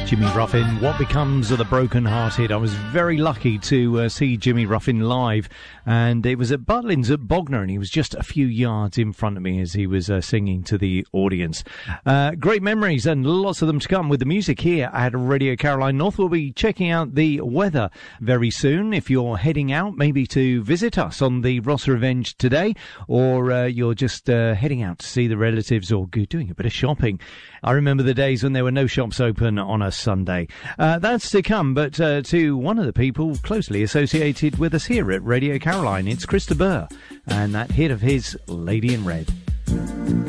Jimmy Ruffin, What Becomes of the Broken Hearted. I was very lucky to see Jimmy Ruffin live, and it was at Butlins at Bognor, and he was just a few yards in front of me as he was singing to the audience. Great memories, and lots of them to come with the music here at Radio Caroline North. We'll be checking out the weather very soon. If you're heading out, maybe to visit us on the Ross Revenge today, or you're just heading out to see the relatives or doing a bit of shopping. I remember the days when there were no shops open on a Sunday. That's to come, but to one of the people closely associated with us here at Radio Caroline, it's Chris de Burgh, and that hit of his, Lady in Red.